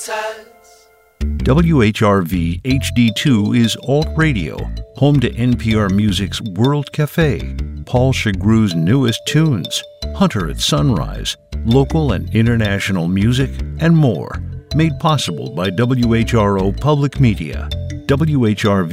tides. WHRV HD2 is Alt Radio, home to NPR Music's World Cafe, Paul Chagrew's newest tunes, Hunter at Sunrise, local and international music, and more. Made possible by WHRO Public Media. WHRV